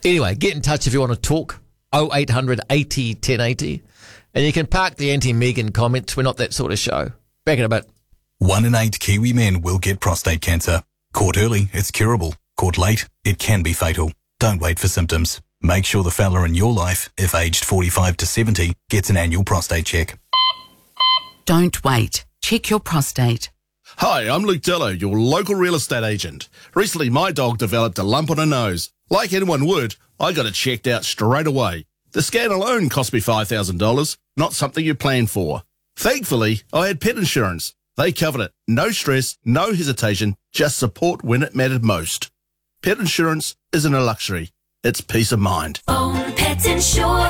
Anyway, get in touch if you want to talk. 0800 80 1080. And you can park the anti-Megan comments. We're not that sort of show. Back in a bit. 1 in 8 Kiwi men will get prostate cancer. Caught early, it's curable. Caught late, it can be fatal. Don't wait for symptoms. Make sure the fella in your life, if aged 45 to 70, gets an annual prostate check. Don't wait. Check your prostate. Hi, I'm Luke Dillo, your local real estate agent. Recently, my dog developed a lump on her nose. Like anyone would, I got it checked out straight away. The scan alone cost me $5,000, not something you plan for. Thankfully, I had pet insurance. They covered it. No stress, no hesitation, just support when it mattered most. Pet insurance isn't a luxury. It's peace of mind. Own Pet Insure.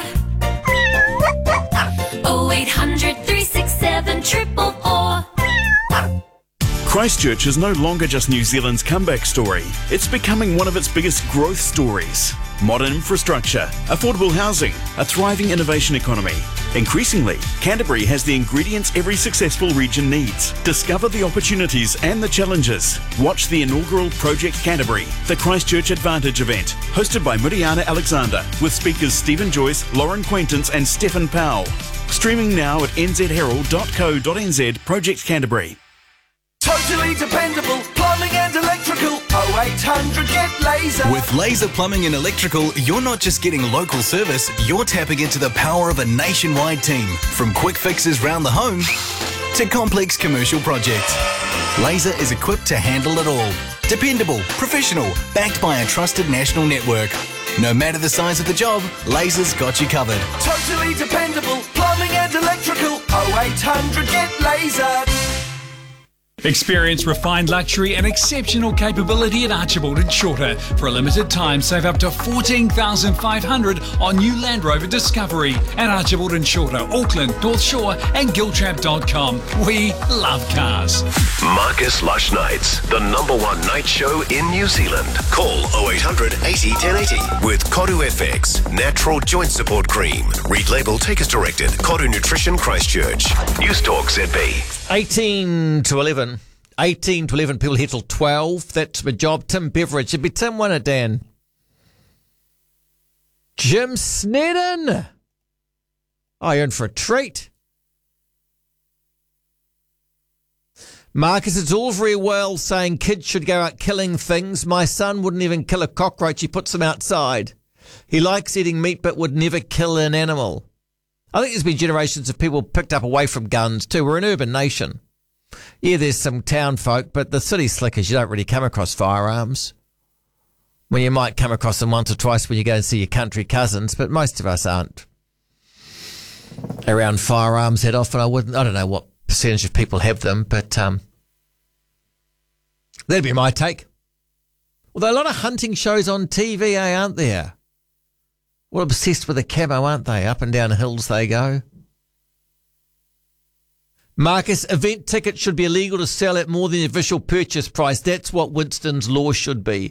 0800 367 444. Christchurch is no longer just New Zealand's comeback story. It's becoming one of its biggest growth stories. Modern infrastructure, affordable housing, a thriving innovation economy. Increasingly, Canterbury has the ingredients every successful region needs. Discover the opportunities and the challenges. Watch the inaugural Project Canterbury, the Christchurch Advantage event, hosted by Miriana Alexander, with speakers Stephen Joyce, Lauren Quaintance and Stephen Powell. Streaming now at nzherald.co.nz. Project Canterbury. Totally dependable plumbing and electrical. 0800 get Laser. With Laser Plumbing and Electrical, you're not just getting local service, you're tapping into the power of a nationwide team. From quick fixes round the home to complex commercial projects. Laser is equipped to handle it all. Dependable, professional, backed by a trusted national network. No matter the size of the job, Laser's got you covered. Totally dependable plumbing and electrical. 0800 get Laser. Experience refined luxury and exceptional capability at Archibald and Shorter. For a limited time, save up to $14,500 on new Land Rover Discovery at Archibald and Shorter, Auckland, North Shore and Giltrap.com. We love cars. Marcus Lush Nights, the #1 night show in New Zealand. Call 0800 80 1080 with Koru FX, natural joint support cream. Read label, take as directed. Koru Nutrition Christchurch. News Talk ZB. 18 to 11. 18 to 11 people here till 12. That's my job. Tim Beveridge. It'd be Tim Winner, Dan. Jim Snedden. Oh, you're in for a treat. Marcus, it's all very well saying kids should go out killing things. My son wouldn't even kill a cockroach. He puts them outside. He likes eating meat but would never kill an animal. I think there's been generations of people picked up away from guns too. We're an urban nation. Yeah, there's some town folk, but the city slickers, you don't really come across firearms. Well, you might come across them once or twice when you go and see your country cousins, but most of us aren't around firearms that often. I don't know what percentage of people have them, but that'd be my take. Although a lot of hunting shows on TV, aren't there? Well, obsessed with the camo, aren't they? Up and down hills they go. Marcus, event tickets should be illegal to sell at more than the official purchase price. That's what Winston's law should be.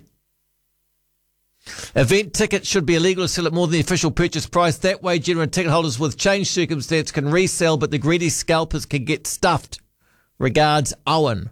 Event tickets should be illegal to sell at more than the official purchase price. That way, genuine ticket holders with changed circumstance can resell, but the greedy scalpers can get stuffed. Regards, Owen.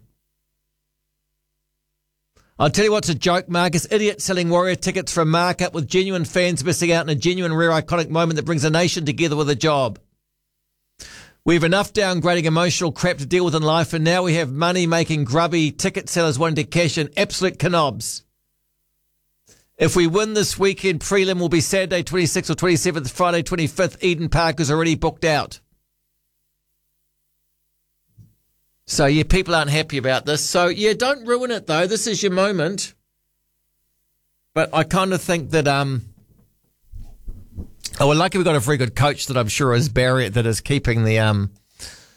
I'll tell you what's a joke, Marcus. Idiots selling Warrior tickets for a markup with genuine fans missing out on a genuine, rare, iconic moment that brings a nation together with a job. We have enough downgrading emotional crap to deal with in life, and now we have money-making, grubby ticket sellers wanting to cash in absolute canobs. If we win this weekend, prelim will be Saturday 26th or 27th, Friday 25th. Eden Park is already booked out. So, yeah, people aren't happy about this. So, yeah, don't ruin it, though. This is your moment. But I kind of think that, we're lucky we've got a very good coach that I'm sure is Barry, that is keeping the